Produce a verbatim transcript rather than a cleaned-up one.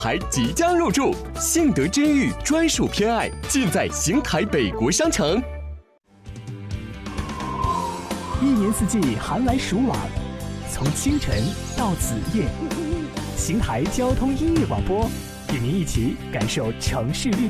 还即将入驻，信德真玉专属偏爱尽在邢台北国商城。 一年四季寒来暑往，从清晨到子夜，邢台交通音乐广播与您一起感受城市律动。